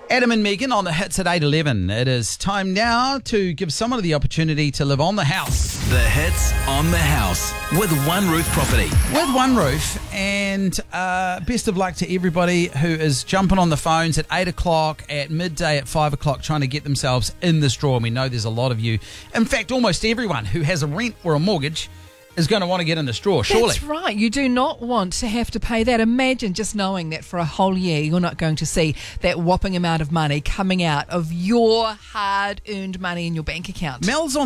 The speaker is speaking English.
Adam and Megan on the hits at 8:11. It is time now to give someone the opportunity to live on the house. The hits on the house with One Roof Property. With One Roof, and best of luck to everybody who is jumping on the phones at 8 o'clock, at midday, at 5 o'clock, trying to get themselves in this draw. And we know there's a lot of you. In fact, almost everyone who has a rent or a mortgage is going to want to get in this draw, surely. That's right. You do not want to have to pay that. Imagine just knowing that for a whole year you're not going to see that whopping amount of money coming out of your hard-earned money in your bank account. Mel's on